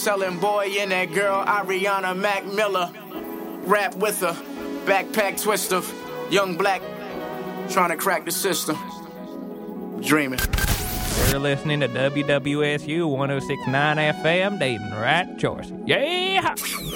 selling boy and that girl Ariana Mac Miller. Rap with her, backpack twister, young black, trying to crack the system. Dreaming. You're listening to WWSU 106.9 FM, Dayton, right choice. Yeah!